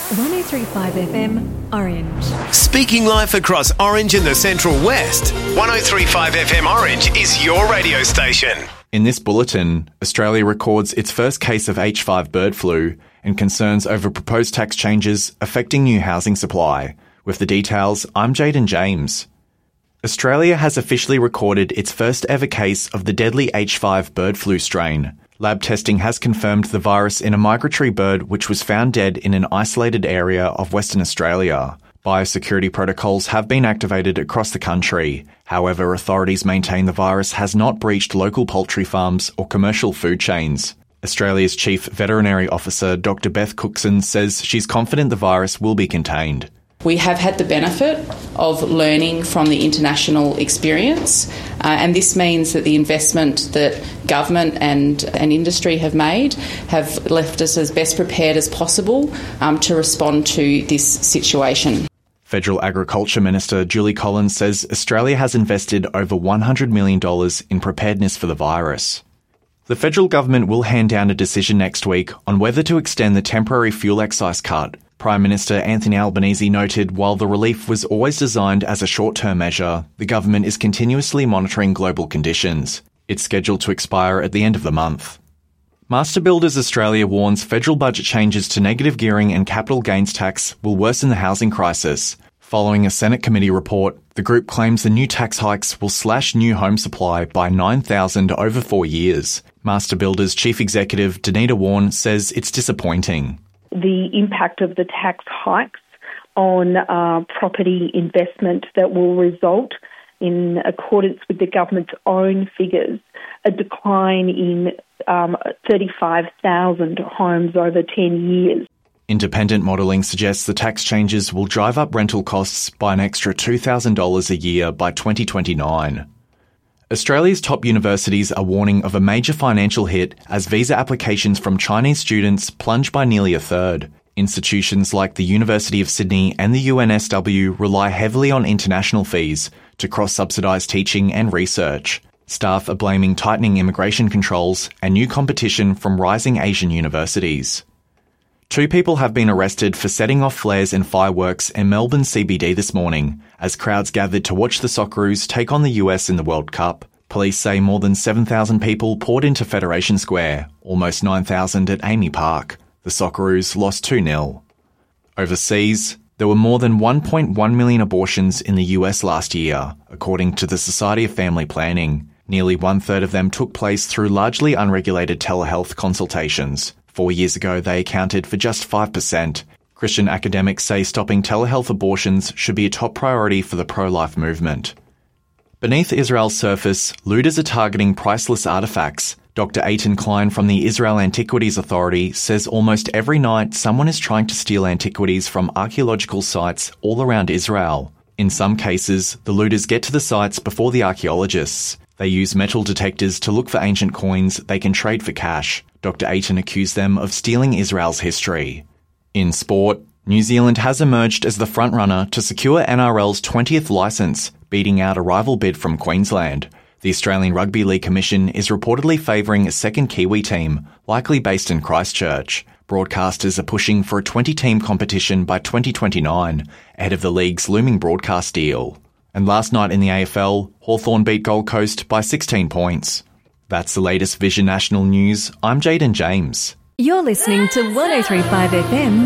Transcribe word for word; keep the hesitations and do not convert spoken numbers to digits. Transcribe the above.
one oh three point five F M, Orange. Speaking life across Orange and the Central West, one oh three point five F M Orange is your radio station. In this bulletin, Australia records its first case of H five bird flu and concerns over proposed tax changes affecting new housing supply. With the details, I'm Jaden James. Australia has officially recorded its first ever case of the deadly H five bird flu strain. Lab testing has confirmed the virus in a migratory bird which was found dead in an isolated area of Western Australia. Biosecurity protocols have been activated across the country. However, authorities maintain the virus has not breached local poultry farms or commercial food chains. Australia's Chief Veterinary Officer, Doctor Beth Cookson, says she's confident the virus will be contained. We have had the benefit of learning from the international experience, uh, and this means that the investment that government and, and industry have made have left us as best prepared as possible um, to respond to this situation. Federal Agriculture Minister Julie Collins says Australia has invested over one hundred million dollars in preparedness for the virus. The federal government will hand down a decision next week on whether to extend the temporary fuel excise cut. Prime Minister Anthony Albanese noted while the relief was always designed as a short-term measure, the government is continuously monitoring global conditions. It's scheduled to expire at the end of the month. Master Builders Australia warns federal budget changes to negative gearing and capital gains tax will worsen the housing crisis. Following a Senate committee report, the group claims the new tax hikes will slash new home supply by nine thousand over four years. Master Builders Chief Executive Danita Warren says it's disappointing. The impact of the tax hikes on uh, property investment that will result, in accordance with the government's own figures, a decline in um, thirty-five thousand homes over ten years. Independent modelling suggests the tax changes will drive up rental costs by an extra two thousand dollars a year by twenty twenty-nine. Australia's top universities are warning of a major financial hit as visa applications from Chinese students plunge by nearly a third. Institutions like the University of Sydney and the U N S W rely heavily on international fees to cross-subsidise teaching and research. Staff are blaming tightening immigration controls and new competition from rising Asian universities. Two people have been arrested for setting off flares and fireworks in Melbourne C B D this morning as crowds gathered to watch the Socceroos take on the U S in the World Cup. Police say more than seven thousand people poured into Federation Square, almost nine thousand at Amy Park. The Socceroos lost two nil. Overseas, there were more than one point one million abortions in the U S last year, according to the Society of Family Planning. Nearly one-third of them took place through largely unregulated telehealth consultations. Four years ago, they accounted for just five percent. Christian academics say stopping telehealth abortions should be a top priority for the pro-life movement. Beneath Israel's surface, looters are targeting priceless artefacts. Doctor Eitan Klein from the Israel Antiquities Authority says almost every night someone is trying to steal antiquities from archaeological sites all around Israel. In some cases, the looters get to the sites before the archaeologists. They use metal detectors to look for ancient coins they can trade for cash. Doctor Eitan accused them of stealing Israel's history. In sport, New Zealand has emerged as the frontrunner to secure N R L's twentieth licence, beating out a rival bid from Queensland. The Australian Rugby League Commission is reportedly favouring a second Kiwi team, likely based in Christchurch. Broadcasters are pushing for a twenty-team competition by twenty twenty-nine, ahead of the league's looming broadcast deal. And last night in the A F L, Hawthorn beat Gold Coast by sixteen points. That's the latest Vision National News. I'm Jaden James. You're listening to one oh three point five F M